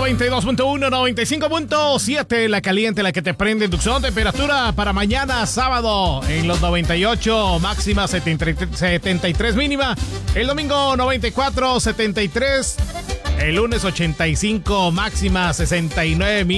92.1, 95.7, la caliente, la que te prende inducción. Temperatura para mañana, sábado, en los 98, máxima 73 mínima. El domingo 94, 73. El lunes 85, máxima 69 mínima.